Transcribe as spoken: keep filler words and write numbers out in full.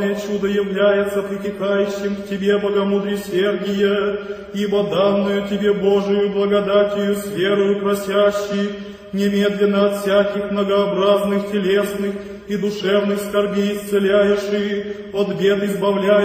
чудо является притекающим к тебе богомудрие Сергия, ибо данную тебе Божию благодатью с верою просящий, немедленно от всяких многообразных телесных и душевных скорбей исцеляешь и от бед избавляешь.